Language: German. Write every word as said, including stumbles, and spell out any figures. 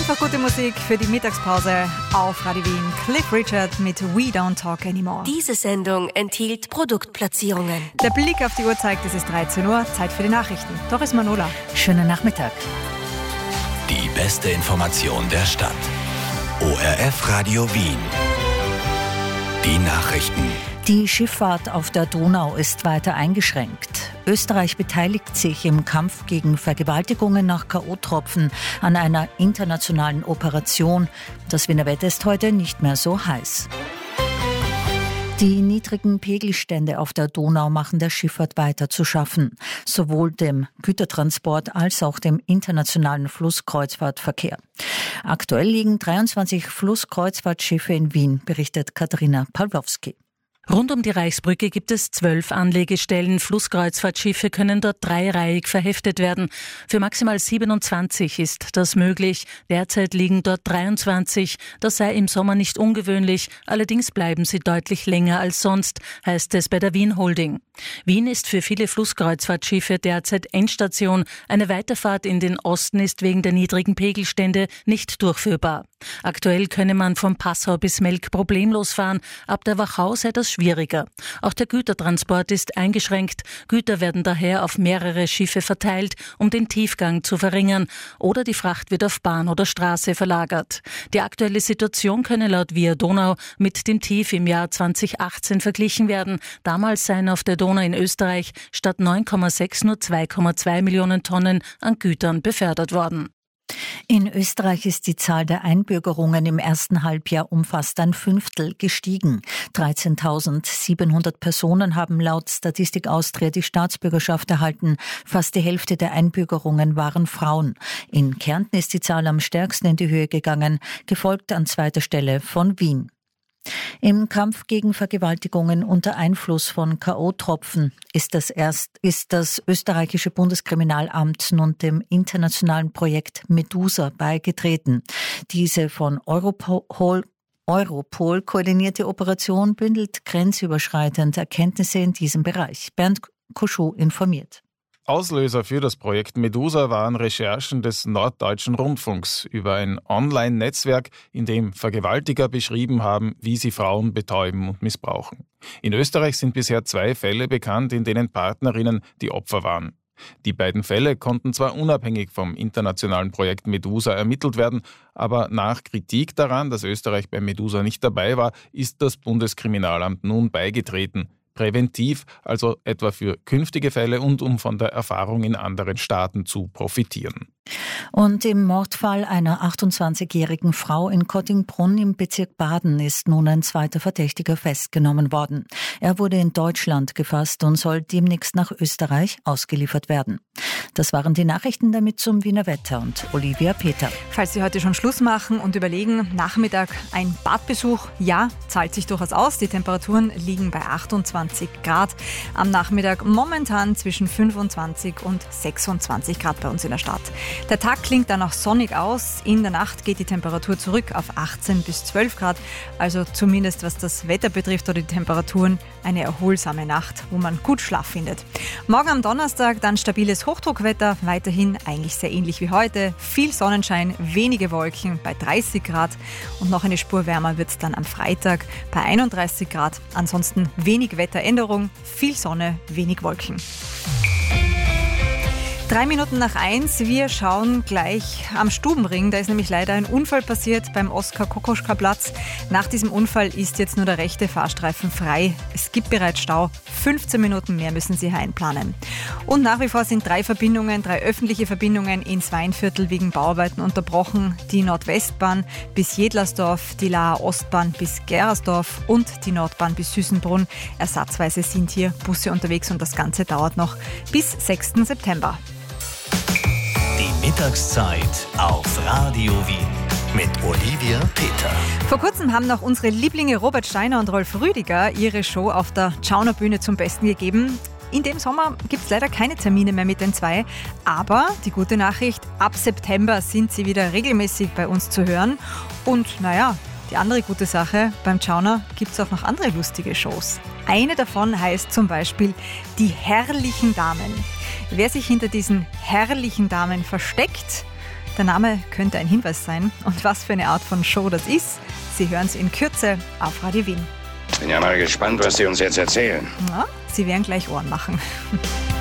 Einfach gute Musik für die Mittagspause auf Radio Wien. Cliff Richard mit We Don't Talk Anymore. Diese Sendung enthielt Produktplatzierungen. Der Blick auf die Uhr zeigt, es ist dreizehn Uhr, Zeit für die Nachrichten. Doris Manola. Schönen Nachmittag. Die beste Information der Stadt. O R F Radio Wien. Die Nachrichten. Die Schifffahrt auf der Donau ist weiter eingeschränkt. Österreich beteiligt sich im Kampf gegen Vergewaltigungen nach K O-Tropfen an einer internationalen Operation. Das Wiener Wetter ist heute nicht mehr so heiß. Die niedrigen Pegelstände auf der Donau machen der Schifffahrt weiter zu schaffen. Sowohl dem Gütertransport als auch dem internationalen Flusskreuzfahrtverkehr. Aktuell liegen dreiundzwanzig Flusskreuzfahrtschiffe in Wien, berichtet Katharina Pawlowski. Rund um die Reichsbrücke gibt es zwölf Anlegestellen. Flusskreuzfahrtschiffe können dort dreireihig verheftet werden. Für maximal siebenundzwanzig ist das möglich. Derzeit liegen dort dreiundzwanzig. Das sei im Sommer nicht ungewöhnlich. Allerdings bleiben sie deutlich länger als sonst, heißt es bei der Wien Holding. Wien ist für viele Flusskreuzfahrtschiffe derzeit Endstation. Eine Weiterfahrt in den Osten ist wegen der niedrigen Pegelstände nicht durchführbar. Aktuell könne man vom Passau bis Melk problemlos fahren. Ab der Wachau sei das schwieriger. Auch der Gütertransport ist eingeschränkt. Güter werden daher auf mehrere Schiffe verteilt, um den Tiefgang zu verringern. Oder die Fracht wird auf Bahn oder Straße verlagert. Die aktuelle Situation könne laut Via Donau mit dem Tief im Jahr zweitausendachtzehn verglichen werden. Damals seien auf der Donau in Österreich statt neun Komma sechs nur zwei Komma zwei Millionen Tonnen an Gütern befördert worden. In Österreich ist die Zahl der Einbürgerungen im ersten Halbjahr um fast ein Fünftel gestiegen. dreizehntausendsiebenhundert Personen haben laut Statistik Austria die Staatsbürgerschaft erhalten. Fast die Hälfte der Einbürgerungen waren Frauen. In Kärnten ist die Zahl am stärksten in die Höhe gegangen, gefolgt an zweiter Stelle von Wien. Im Kampf gegen Vergewaltigungen unter Einfluss von K O-Tropfen ist das erst, ist das österreichische Bundeskriminalamt nun dem internationalen Projekt Medusa beigetreten. Diese von Europol Europol koordinierte Operation bündelt grenzüberschreitend Erkenntnisse in diesem Bereich. Bernd Kuschou informiert. Auslöser für das Projekt Medusa waren Recherchen des Norddeutschen Rundfunks über ein Online-Netzwerk, in dem Vergewaltiger beschrieben haben, wie sie Frauen betäuben und missbrauchen. In Österreich sind bisher zwei Fälle bekannt, in denen Partnerinnen die Opfer waren. Die beiden Fälle konnten zwar unabhängig vom internationalen Projekt Medusa ermittelt werden, aber nach Kritik daran, dass Österreich bei Medusa nicht dabei war, ist das Bundeskriminalamt nun beigetreten. Präventiv, also etwa für künftige Fälle und um von der Erfahrung in anderen Staaten zu profitieren. Und im Mordfall einer achtundzwanzigjährigen Frau in Kottingbrunn im Bezirk Baden ist nun ein zweiter Verdächtiger festgenommen worden. Er wurde in Deutschland gefasst und soll demnächst nach Österreich ausgeliefert werden. Das waren die Nachrichten, damit zum Wiener Wetter und Olivia Peter. Falls Sie heute schon Schluss machen und überlegen, Nachmittag ein Badbesuch, ja, zahlt sich durchaus aus. Die Temperaturen liegen bei achtundzwanzig Grad. Am Nachmittag momentan zwischen fünfundzwanzig und sechsundzwanzig Grad bei uns in der Stadt. Der Tag klingt dann auch sonnig aus. In der Nacht geht die Temperatur zurück auf achtzehn bis zwölf Grad. Also zumindest was das Wetter betrifft oder die Temperaturen, eine erholsame Nacht, wo man gut Schlaf findet. Morgen am Donnerstag dann stabiles Hochdruckwetter. Weiterhin eigentlich sehr ähnlich wie heute. Viel Sonnenschein, wenige Wolken bei dreißig Grad. Und noch eine Spur wärmer wird es dann am Freitag bei einunddreißig Grad. Ansonsten wenig Wetteränderung, viel Sonne, wenig Wolken. Drei Minuten nach eins, wir schauen gleich am Stubenring. Da ist nämlich leider ein Unfall passiert beim Oskar-Kokoschka-Platz. Nach diesem Unfall ist jetzt nur der rechte Fahrstreifen frei. Es gibt bereits Stau. fünfzehn Minuten mehr müssen Sie einplanen. Und nach wie vor sind drei Verbindungen, drei öffentliche Verbindungen ins Weinviertel wegen Bauarbeiten unterbrochen. Die Nordwestbahn bis Jedlersdorf, die Laaer Ostbahn bis Gerersdorf und die Nordbahn bis Süßenbrunn. Ersatzweise sind hier Busse unterwegs und das Ganze dauert noch bis sechsten September. Die Mittagszeit auf Radio Wien mit Olivia Peter. Vor kurzem haben noch unsere Lieblinge Robert Steiner und Rolf Rüdiger ihre Show auf der Tschauner Bühne zum Besten gegeben. In dem Sommer gibt es leider keine Termine mehr mit den zwei, aber die gute Nachricht, ab September sind sie wieder regelmäßig bei uns zu hören. Und naja, die andere gute Sache, beim Tschauner gibt es auch noch andere lustige Shows. Eine davon heißt zum Beispiel Die herrlichen Damen. Wer sich hinter diesen herrlichen Damen versteckt, Der Name könnte ein Hinweis sein. Und was für eine Art von Show das ist, Sie hören es in Kürze auf Radio Wien. Bin ja mal gespannt, was Sie uns jetzt erzählen. Ja, Sie werden gleich Ohren machen.